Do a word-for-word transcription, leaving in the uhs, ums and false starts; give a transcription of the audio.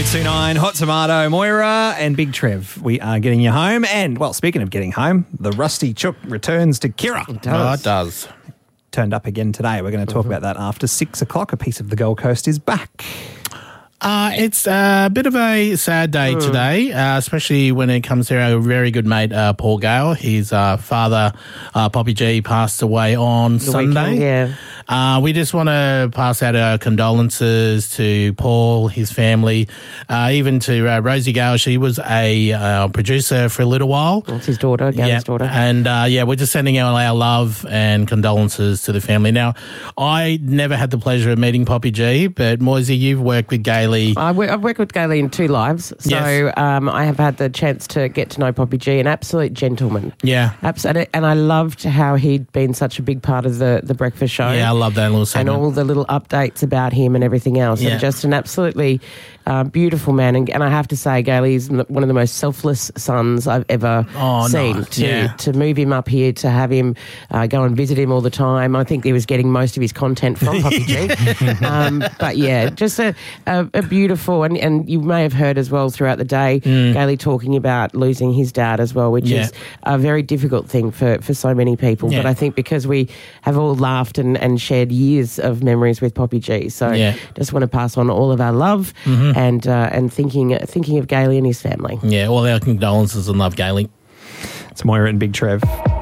oh two nine Hot Tomato, Moira and Big Trev. We are getting you home. And, well, speaking of getting home, the Rusty Chook returns to Kirra. It does. Oh, it does. Turned up again today. We're going to talk mm-hmm. about that after six o'clock. A piece of the Gold Coast is back. Uh, it's a bit of a sad day mm. today, uh, especially when it comes to our very good mate, uh, Paul Gale. His uh, father, uh, Poppy G, passed away on the Sunday. Weekend, yeah. Uh, we just want to pass out our condolences to Paul, his family, uh, even to uh, Rosie Gale. She was a uh, producer for a little while. That's his daughter, Gale's yeah. daughter. And, uh, yeah, we're just sending out our love and condolences to the family. Now, I never had the pleasure of meeting Poppy G, but Moisey, you've worked with Gailey. I work, I've worked with Gailey in two lives, so yes. um, I have had the chance to get to know Poppy G, an absolute gentleman. Yeah. Absolutely. And I loved how he'd been such a big part of the, the breakfast show. Yeah, I love that little segment. And all the little updates about him and everything else. Yeah. And just an absolutely uh, beautiful man. And, and I have to say, Gailey is one of the most selfless sons I've ever oh, seen. Nice. To, yeah. to move him up here, to have him uh, go and visit him all the time. I think he was getting most of his content from Poppy G. um, but yeah, just a, a, a beautiful, and, and you may have heard as well throughout the day, mm. Gailey talking about losing his dad as well, which yeah. is a very difficult thing for, for so many people. Yeah. But I think because we have all laughed and, and shared years of memories with Poppy G, so yeah. just want to pass on all of our love mm-hmm. and uh, and thinking thinking of Gailey and his family. Yeah, all our condolences and love, Gailey. It's Moira and Big Trev.